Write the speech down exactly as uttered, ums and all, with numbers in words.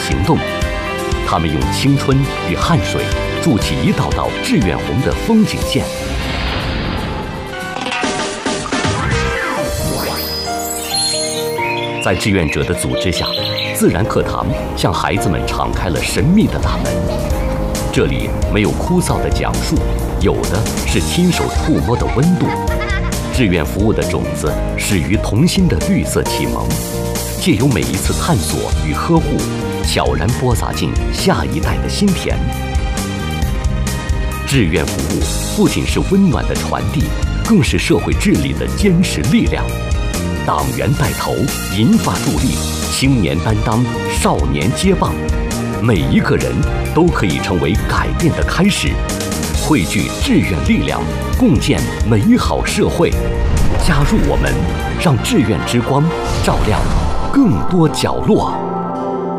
行动，他们用青春与汗水筑起一道道志愿红的风景线。在志愿者的组织下，自然课堂向孩子们敞开了神秘的大门。这里没有枯燥的讲述，有的是亲手触摸的温度。志愿服务的种子始于童心的绿色启蒙，借由每一次探索与呵护，悄然播撒进下一代的心田。志愿服务不仅是温暖的传递，更是社会治理的坚实力量。党员带头，银发助力，青年担当，少年接棒，每一个人都可以成为改变的开始。汇聚志愿力量，共建美好社会。加入我们，让志愿之光照亮更多角落。